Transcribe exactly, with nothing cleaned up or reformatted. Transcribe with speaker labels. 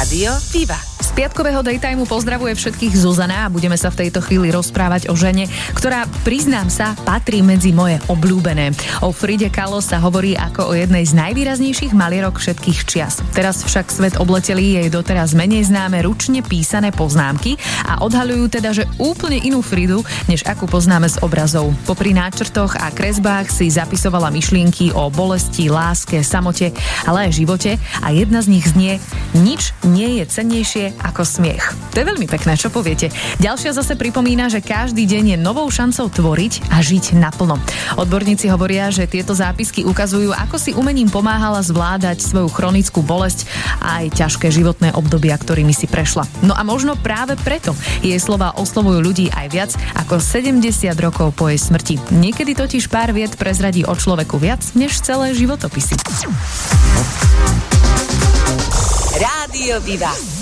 Speaker 1: Rádio Viva.
Speaker 2: Z piatkového daytimeu pozdravuje všetkých Zuzana a budeme sa v tejto chvíli rozprávať o žene, ktorá, priznám sa, patrí medzi moje obľúbené. O Fride Kahlo sa hovorí ako o jednej z najvýraznejších malierok všetkých čias. Teraz však svet obleteli jej doteraz menej známe ručne písané poznámky a odhaľujú teda, že úplne inú Fridu, než akú poznáme z obrazov. Popri náčrtoch a kresbách si zapisovala myšlienky o bolesti, láske, samote, ale aj živote a jedna z nich znie: nič nie je cennejšie ako smiech. To je veľmi pekné, čo poviete? Ďalšia zase pripomína, že každý deň je novou šancou tvoriť a žiť naplno. Odborníci hovoria, že tieto zápisky ukazujú, ako si umením pomáhala zvládať svoju chronickú bolesť a aj ťažké životné obdobia, ktorými si prešla. No a možno práve preto jej slova oslovujú ľudí aj viac ako sedemdesiat rokov po jej smrti. Niekedy totiž pár viet prezradí o človeku viac, než celé životopisy.
Speaker 1: Rádio Viva.